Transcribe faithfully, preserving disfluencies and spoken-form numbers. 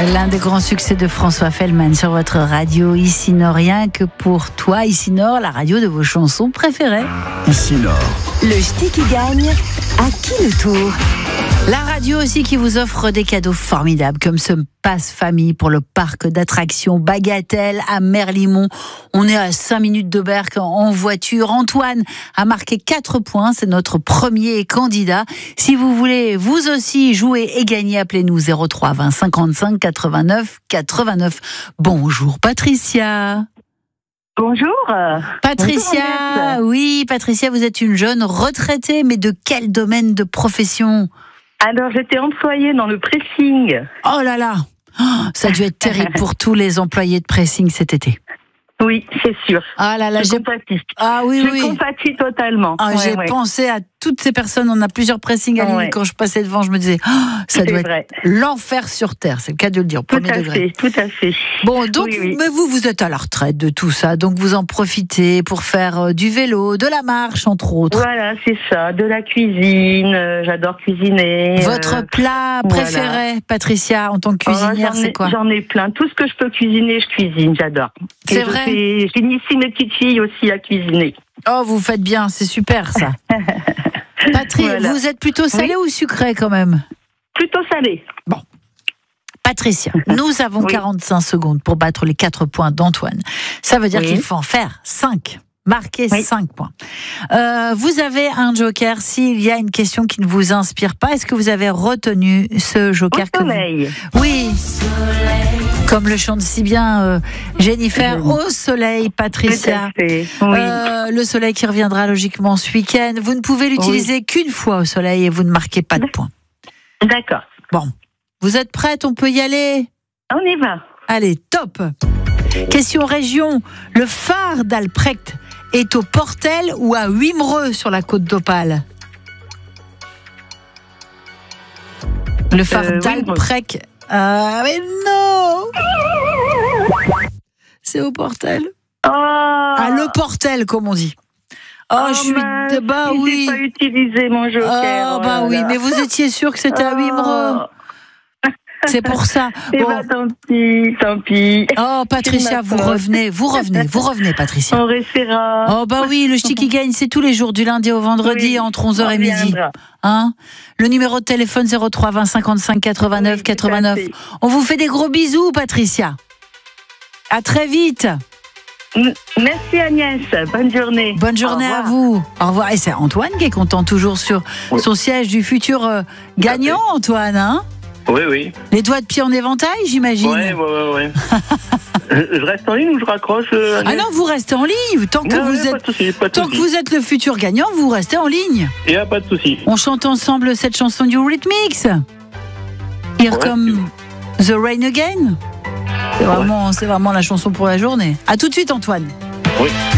L'un des grands succès de François Fellman sur votre radio Ici Nord, rien que pour toi. Ici Nord, la radio de vos chansons préférées. Ici Nord. Le ch'ti qui gagne, à qui le tour? La radio aussi qui vous offre des cadeaux formidables comme ce passe-famille pour le parc d'attractions Bagatelle à Merlimont. On est à cinq minutes d'Auberque en voiture. Antoine a marqué quatre points, c'est notre premier candidat. Si vous voulez vous aussi jouer et gagner, appelez-nous zéro trois vingt cinquante-cinq quatre-vingt-neuf quatre-vingt-neuf. Bonjour Patricia. Bonjour. Patricia, Bonjour, oui, Patricia, vous êtes une jeune retraitée, mais de quel domaine de profession? Alors, j'étais employée dans le pressing. Oh là là, oh, ça a dû être terrible pour tous les employés de pressing cet été. Oui, c'est sûr. Ah là là, je j'ai compatis. Ah oui, je oui. compatis totalement. Ah, ouais, j'ai ouais. pensé à toutes ces personnes. On a plusieurs pressings à Lille. Ouais. Quand je passais devant, je me disais, oh, ça C'est doit vrai. être l'enfer sur terre. C'est le cas de le dire, au Tout premier à degré. fait, tout à fait. Bon, donc, Oui, oui. mais vous, vous êtes à la retraite de tout ça, donc vous en profitez pour faire euh, du vélo, de la marche, entre autres. Voilà, c'est ça. De la cuisine, euh, j'adore cuisiner. Votre euh, plat voilà. préféré, Patricia, en tant que oh, cuisinière, j'en ai- c'est quoi? J'en ai plein. Tout ce que je peux cuisiner, je cuisine, j'adore. C'est Et je vrai fais- J'initie mes petites filles aussi à cuisiner. Oh, vous faites bien, c'est super ça. Patrick, Voilà. vous êtes plutôt salé ou sucré quand même? Plutôt salé. Patricia, nous avons Oui. quarante-cinq secondes pour battre les quatre points d'Antoine. Ça veut dire Oui. qu'il faut en faire cinq. Marquer Oui. cinq points. Euh, vous avez un joker s'il y a une question qui ne vous inspire pas. Est-ce que vous avez retenu ce joker Au que vous... soleil. Oui. Comme le chante si bien euh, Jennifer, Oui. au soleil, Patricia. Tout à fait. Oui. Euh, le soleil qui reviendra logiquement ce week-end. Vous ne pouvez l'utiliser qu'une fois au soleil et vous ne marquez pas de points. D'accord. Bon, vous êtes prête? On peut y aller? On y va. Allez, top. Question région. Le phare d'Alprecht est au Portel ou à Wimereux sur la côte d'Opale? Le phare Euh, d'Alprecht. Ah, mais non! C'est au Portel. Oh, Ah, le Portel, comme on dit. Oh, oh je suis mince, de bah oui. J'ai pas utilisé mon joker. Oh, oh bah là oui, là. mais vous étiez sûr que c'était à Oh. Wimereux. C'est pour ça. Eh Bon. ben, tant pis, tant pis. Oh, Patricia, C'est vous ma faute. revenez, vous revenez, vous revenez, Patricia. On restera. Oh bah oui, le ch'ti qui gagne, c'est tous les jours, du lundi au vendredi, Oui, entre onze heures et on midi. viendra. Hein? Le numéro de téléphone zéro trois vingt cinquante-cinq quatre-vingt-neuf Oui, tout à quatre-vingt-neuf. fait. On vous fait des gros bisous, Patricia. À très vite. M- Merci Agnès, bonne journée. Bonne journée Au à revoir. vous. Au revoir. Et c'est Antoine qui est content toujours sur Oui. son siège du futur euh, gagnant, Antoine. Hein? Oui, oui. Les doigts de pied en éventail, j'imagine. Ouais, ouais, ouais. ouais. je, je reste en ligne ou je raccroche euh, Ah Agnès non, vous restez en ligne. Tant que, Ouais, vous, ouais, pas êtes, de souci, pas de tant que souci. vous êtes le futur gagnant, vous restez en ligne. Il n'y a pas de souci. On chante ensemble cette chanson du Rhythmix. Here Ouais, come The Rain Again. C'est vraiment, c'est vraiment la chanson pour la journée. À tout de suite, Antoine. Oui.